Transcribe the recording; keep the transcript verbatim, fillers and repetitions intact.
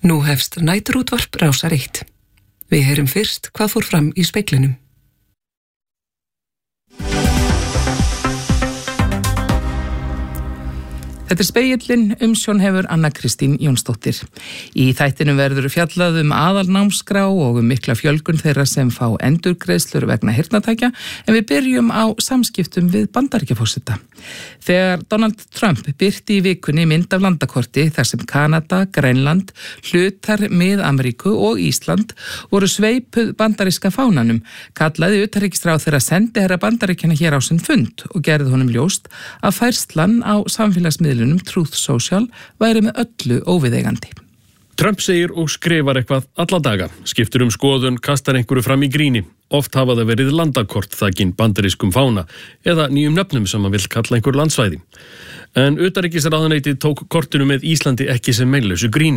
Nú hefst næturútvarp Rásar eitt. Við heyrum fyrst hvað fór fram í speglinum. Þetta er Spegillinn, umsjón hefur Anna Kristín Jónsdóttir. Í þættinum verður fjallað um aðalnámskrá og um mikla fjölgun þeirra sem fá endurgreiðslur vegna heyrnartækja, en við byrjum á samskiptum við Bandaríkjaforseta. Þegar Donald Trump birti í vikunni mynd af landakorti þar sem Kanada, Grænland, hlutar Mið-Ameríku og Ísland voru sveipuð bandaríska fánanum, kallaði utanríkisráðherra sendiherra Bandaríkjanna hér á sinn fund og gerði honum ljóst að færslan á samfélagsmiðlunum Truth Social væri með öllu óviðeigandi. Trump segir og skrifar eitthvað alla daga, skiptur um skoðun, kastar einhverju fram í gríni. Oft hafa það verið landakort þakin bandarískum fána eða nýjum nöfnum sem hann vill kalla einhver landsvæði. En utanríkisráðuneytið tók kortinu með Íslandi ekki sem meinlausu gríni.